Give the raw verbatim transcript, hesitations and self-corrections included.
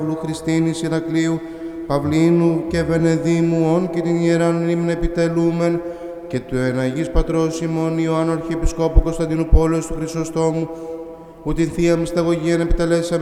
Χριστίνης Ηρακλείου, Παυλίνου και Βενεδίμου, όν και την Ιεράν ύμν επιτελούμεν, και του εναγής πατρός ημών Ιωάννου Αρχιεπισκόπου Κωνσταντινούπολεως του Χρυσοστόμου, που την Θεία Μυσταγωγίαν επιτελέσαμε